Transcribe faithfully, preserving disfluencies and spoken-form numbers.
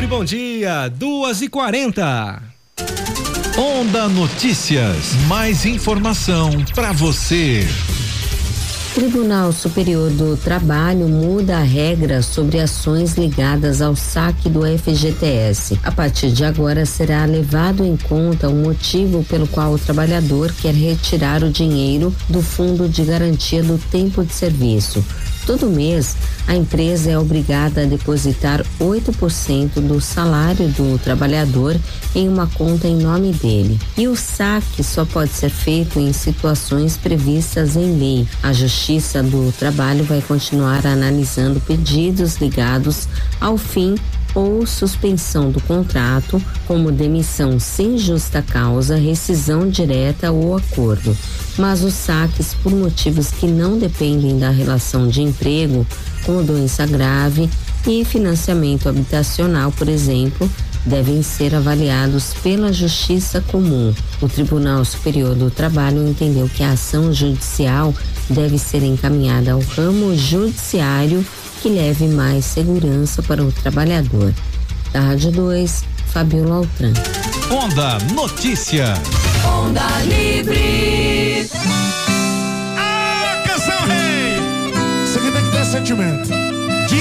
bom dia, duas e quarenta. Onda Notícias, mais informação para você. Tribunal Superior do Trabalho muda a regra sobre ações ligadas ao saque do F G T S. A partir de agora será levado em conta o motivo pelo qual o trabalhador quer retirar o dinheiro do Fundo de Garantia do Tempo de Serviço. Todo mês, a empresa é obrigada a depositar oito por cento do salário do trabalhador em uma conta em nome dele. E o saque só pode ser feito em situações previstas em lei. A Justiça do Trabalho vai continuar analisando pedidos ligados ao fim ou suspensão do contrato, como demissão sem justa causa, rescisão direta ou acordo. Mas os saques por motivos que não dependem da relação de emprego, como doença grave e financiamento habitacional, por exemplo, devem ser avaliados pela Justiça Comum. O Tribunal Superior do Trabalho entendeu que a ação judicial deve ser encaminhada ao ramo judiciário que leve mais segurança para o trabalhador. Da Rádio dois, Fabiola Altran. Onda Notícia. Onda Livre. Ah, canção rei. Isso aqui tem que ter sentimento.